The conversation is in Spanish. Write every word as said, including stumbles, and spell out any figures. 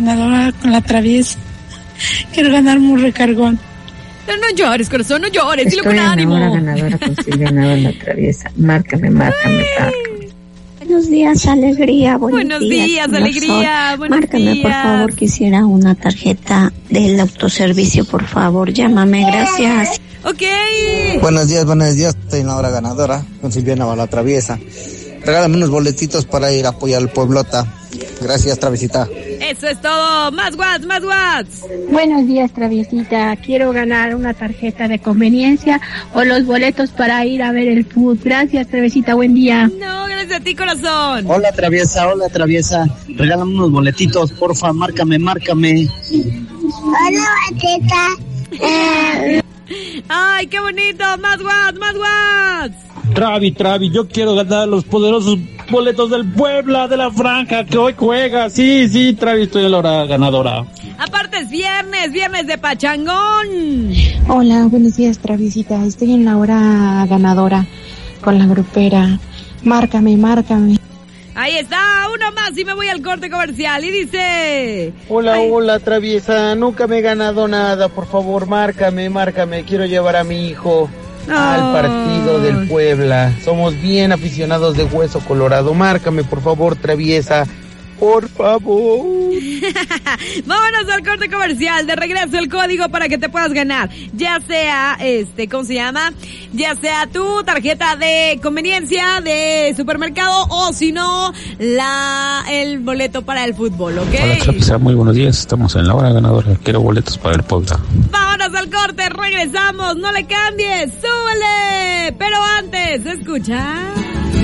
ganadora con la traviesa. Quiero ganarme un recargón. No, no llores, corazón, no llores, dilo con Estoy ánimo. en la hora ganadora con Silvia Nava en la traviesa. Márcame, márcame, márcame. Buenos días, alegría. Buenos, Buenos días, días alegría. Sol. Buenos Márcame, días. por favor, quisiera una tarjeta del autoservicio, por favor. Llámame, gracias. Ok. Buenos días, buenos días. Estoy en la hora ganadora con Silvia Nava la traviesa. Regálame unos boletitos para ir a apoyar al Pueblota. Gracias, Traviesita. Eso es todo. Más watts, más watts. Buenos días, Traviesita. Quiero ganar una tarjeta de conveniencia o los boletos para ir a ver el fútbol. Gracias, Traviesita. Buen día. No, gracias a ti, corazón. Hola, Traviesa. Hola, Traviesa. Regálame unos boletitos, porfa. Márcame, márcame. Hola, Bateta. Ay, qué bonito. Más watts, más watts. Travi, Travi, yo quiero ganar los poderosos boletos del Puebla, de la Franja, que hoy juega. Sí, sí, Travi, estoy en la hora ganadora. Aparte es viernes, viernes de pachangón. Hola, buenos días, Travisita. Estoy en la hora ganadora con la grupera. Márcame, márcame. Ahí está, uno más y me voy al corte comercial. Y dice... Hola, Ay. hola, Traviesa. Nunca me he ganado nada. Por favor, márcame, márcame. Quiero llevar a mi hijo al partido del Puebla. Somos bien aficionados de Hueso Colorado. Márcame, por favor, Traviesa. Por favor. Vámonos al corte comercial. De regreso el código para que te puedas ganar. Ya sea, este, ¿cómo se llama? Ya sea tu tarjeta de conveniencia de supermercado o si no, la, el boleto para el fútbol, ¿ok? Hola, Traviesa, muy buenos días. Estamos en la hora ganadora. Quiero boletos para el Puebla. Vámonos al corte, regresamos. No le cambies, súbele. Pero antes, escucha.